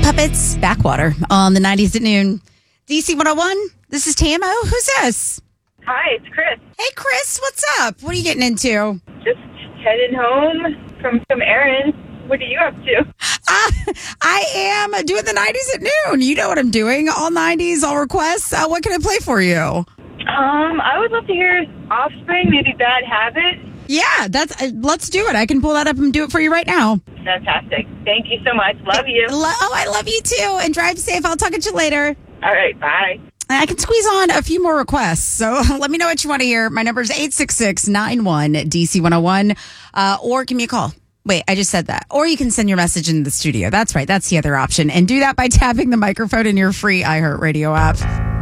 Puppets, Backwater on the 90s at noon. DC 101, this is Tamo. Who's this? Hi, it's Chris. Hey, Chris, what's up? What are you getting into? Just heading home from some errands. What are you up to? I am doing the 90s at noon. You know what I'm doing. All 90s, all requests. What can I play for you? I would love to hear Offspring, maybe Bad Habit. Yeah, let's do it. I can pull that up and do it for you right now. Fantastic. Thank you so much. Love you. I love you too. And drive safe. I'll talk to you later. All right, bye. I can squeeze on a few more requests. So let me know what you want to hear. My number is 866-91-DC101. Or give me a call. Wait, I just said that. Or you can send your message into the studio. That's right. That's the other option. And do that by tapping the microphone in your free iHeartRadio app.